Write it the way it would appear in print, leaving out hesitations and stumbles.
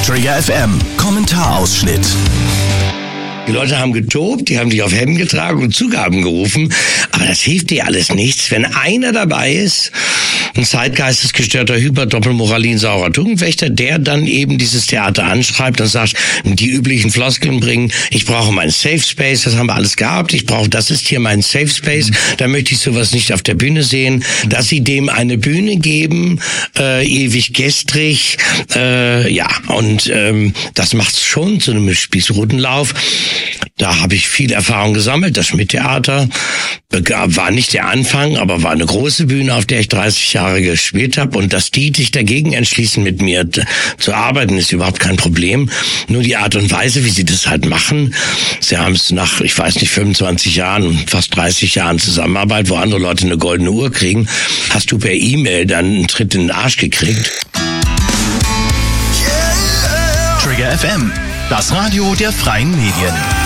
Trigger FM Kommentarausschnitt. Die Leute haben getobt, die haben dich auf Hemden getragen und Zugaben gerufen. Aber das hilft dir alles nichts, wenn einer dabei ist, ein zeitgeistesgestörter Hyper-Doppelmoralin saurer Tugendwächter, der dann eben dieses Theater anschreibt und sagt, die üblichen Floskeln bringen, ich brauche meinen Safe Space, das haben wir alles gehabt, das ist hier mein Safe Space, da möchte ich sowas nicht auf der Bühne sehen, dass sie dem eine Bühne geben, ewig gestrig, das macht's schon zu einem Spießrutenlauf. Da habe ich viel Erfahrung gesammelt. Das Schmidt-Theater war nicht der Anfang, aber war eine große Bühne, auf der ich 30 Jahre gespielt habe. Und dass die sich dagegen entschließen, mit mir zu arbeiten, ist überhaupt kein Problem. Nur die Art und Weise, wie sie das halt machen. Sie haben es nach, 25 Jahren, fast 30 Jahren Zusammenarbeit, wo andere Leute eine goldene Uhr kriegen, hast du per E-Mail dann einen Tritt in den Arsch gekriegt. Trigger FM, das Radio der freien Medien.